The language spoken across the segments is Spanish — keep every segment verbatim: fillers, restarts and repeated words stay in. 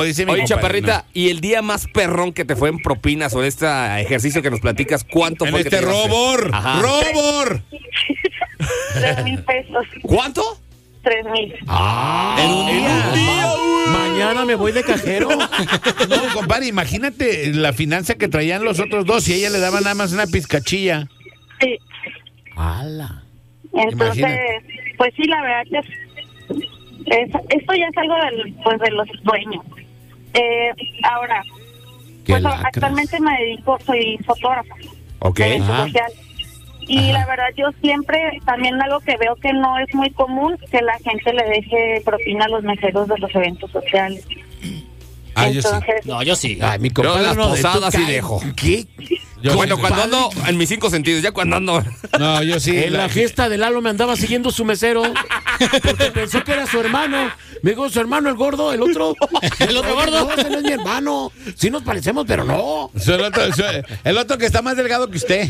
Dice mi Oye, compadre, Chaparrita, ¿no? ¿y el día más perrón que te fue en propinas o este ejercicio que nos platicas, cuánto En fue que este te llevaste? robor, Ajá. robor. Tres mil pesos. ¿Cuánto? Tres mil. Ah, En un día. Mañana me voy de cajero. No, compadre, imagínate la finanza que traían los otros dos y a ella le daban nada más una pizcachilla. Sí. ¡Hala! Entonces, Imagínate. pues sí, la verdad que es, es- esto ya es algo del, pues, de los dueños. Eh, ahora, Qué pues lacras. actualmente me dedico, soy fotógrafa. Ok. de evento Ajá. social. Y la verdad yo siempre, también algo que veo que no es muy común, que la gente le deje propina a los meseros de los eventos sociales. Ah, yo sí. Entonces, No, yo sí. Ay, mi Yo compadre en las no, de posadas tú sí cae- dejo. ¿Qué? Yo bueno, sí. cuando ando en mis cinco sentidos, ya cuando ando... No, yo sí. En la fiesta de Lalo me andaba siguiendo su mesero porque pensó que era su hermano. Me dijo, su hermano el gordo, el otro. ¿El otro gordo? No, ese no es mi hermano. Sí nos parecemos, pero no. Soy el, otro, soy el otro que está más delgado que usted.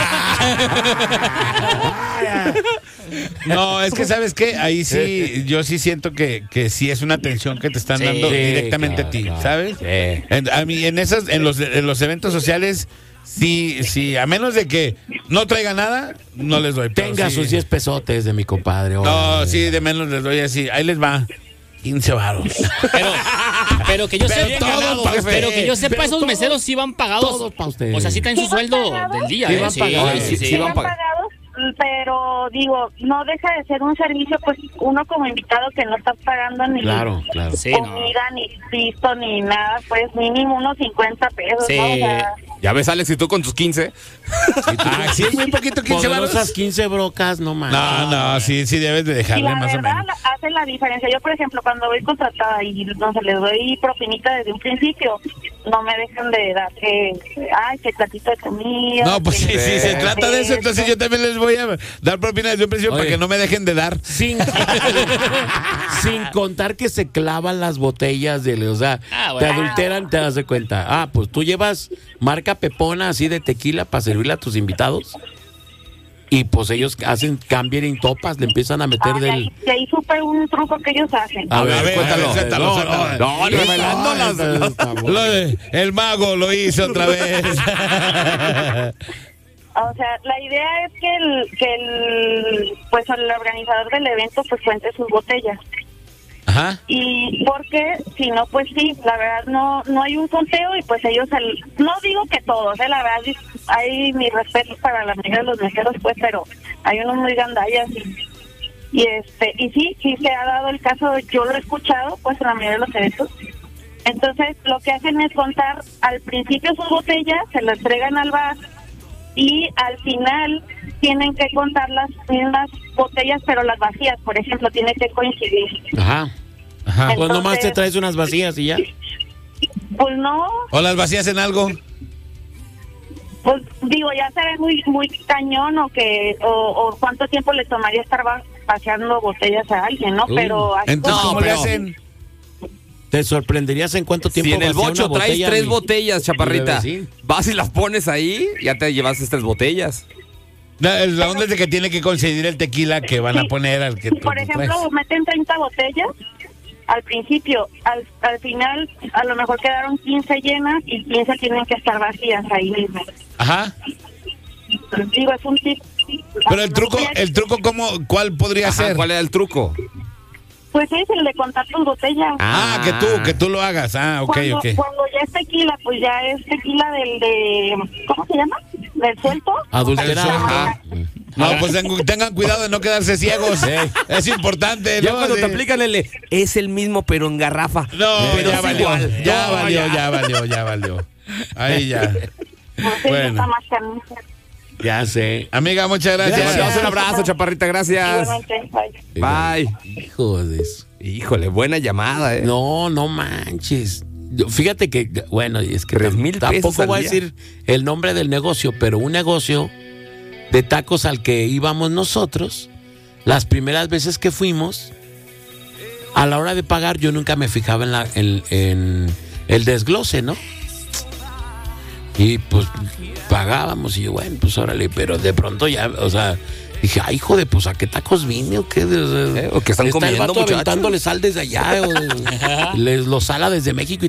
No, es que ¿sabes qué? Ahí sí, yo sí siento que, que sí es una atención que te están Sí, dando sí, directamente claro, a ti, claro. ¿sabes? Sí. En, a mí, en esas, en los, en los eventos sociales, sí, sí, a menos de que no traiga nada, no les doy. pero Tenga sí. sus diez pesotes de mi compadre. No, órale. sí, de menos les doy así. Ahí les va. quince varos. Pero, pero que yo Pero sepa, todos pa' usted. pero que yo sepa, Pero esos todos- meseros sí van pagados. todos pa' usted. O sea, sí traen su ¿Sí van sueldo pagados? del día. Sí ¿eh? van Sí, pagados. sí, Sí, sí. sí van van pag- pagados, pero digo, no deja de ser un servicio, pues uno como invitado que no está pagando ni Claro, claro. Sí, no. comida, ni pisto, ni nada, pues mínimo unos cincuenta pesos, Sí. ¿no? O sea, Ya ves, Alex, y tú con tus quince. Ah, sí, es muy poquito, quince varos. Poderosas quince brocas, no más. No, no, sí, sí debes de y dejarle la más o verdad menos. la- hace la diferencia. Yo, por ejemplo, cuando voy contratada y no se les doy propinita desde un principio, no me dejan de dar que, ay, que platito de comida. No, pues sí, que- sí, se trata de eso, entonces yo también les voy a dar propina desde un principio Oye. para que no me dejen de dar. Sin, sin contar que se clavan las botellas de, o sea, Ah, te bueno. adulteran, te das de cuenta. Ah, pues tú llevas marca Pepona así de tequila para servirle a tus invitados. Y pues ellos hacen cambian en topas, le empiezan a meter Ah, de del. ahí, de ahí supe un truco que ellos hacen. A ver, A ver, cuéntalo. a ver, suéltalo, No, suéltalo. No, no, no, revelando las- no, las- está bueno. Lo de- el mago lo hizo otra vez. O sea, la idea es que el, que el, pues el organizador del evento pues cuente sus botellas. Ajá. Y porque si no, pues sí, la verdad no no hay un conteo y pues ellos, el- no digo que todos, eh, la verdad hay mis respetos para la mayoría de los meseros, pues, pero hay unos muy gandallas y, y este y sí, sí se ha dado el caso, yo lo he escuchado pues en la mayoría de los eventos. Entonces lo que hacen es contar al principio sus botellas, se las entregan al bar y al final tienen que contar las mismas botellas pero las vacías, por ejemplo, tiene que coincidir. Ajá. Ajá. Pues nomás te Entonces- traes unas vacías y ya. Pues no, O las vacías en algo. pues digo, ya se ve muy muy cañón o que o, o cuánto tiempo le tomaría estar va- vaciando botellas a alguien, ¿no? Uh, Pero así Entonces, como- ¿cómo le hacen? Te sorprenderías en cuánto tiempo Si en el vacía bocho una traes botella, tres mi- botellas, chaparrita, mi bebecín. vas y las pones ahí, ya te llevaste tres botellas. La, la onda es de que tiene que coincidir el tequila que van a Sí. poner al que Si tú por traes. ejemplo meten treinta botellas al principio, al, al final a lo mejor quedaron quince llenas y quince tienen que estar vacías ahí mismo. Ajá. Digo, es un tip. Pero el truco, el truco, ¿cómo, cuál podría Ajá, ser? ¿cuál era el truco? Pues es el de contar tus botellas. Ah, que tú, que tú lo hagas. Ah, ok, cuando, ok. cuando ya es tequila, pues ya es tequila del de, ¿cómo se llama? Del suelto. Adulterado. Ajá. No, pues tengan, tengan cuidado de no quedarse ciegos. Es importante, Ya ¿no? cuando Sí. te aplican el de, es el mismo pero en garrafa. No, pero ya es valió, igual. ya No, valió, ya. ya valió, ya valió. Ahí ya. Pues sí, Bueno. está más canijo. Ya sé. Amiga, muchas Te gracias. mandamos un abrazo, chaparrita, gracias. Igualmente, bye. Bye. Hijo de eso. Híjole, buena llamada, ¿eh? No, no manches. Yo- Fíjate que, bueno, es que Tres tam- mil pesos tampoco al voy a día. decir el nombre del negocio, pero un negocio de tacos al que íbamos nosotros, las primeras veces que fuimos, a la hora de pagar yo nunca me fijaba en, la, en, en el desglose, ¿no? Y pues pagábamos y yo, bueno, pues órale, pero de pronto ya, o sea, Dije, ay, hijo de, pues, ¿a qué tacos vine o qué? Eh, o que están Está el comiendo, vato muchachos. aventándole sal desde allá, o les lo sala desde México y